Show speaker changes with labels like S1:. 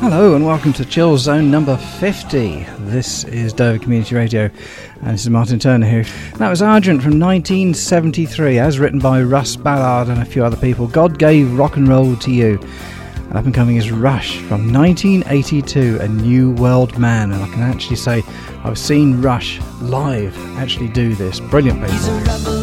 S1: Hello and welcome to Chill Zone number 50. This is Dover Community Radio and this is Martin Turner here. That was Argent from 1973 as written by Russ Ballard and a few other people. God Gave Rock and Roll to You. And up and coming is Rush from 1982, A New World Man. And I can actually say I've seen Rush live actually do this. Brilliant people.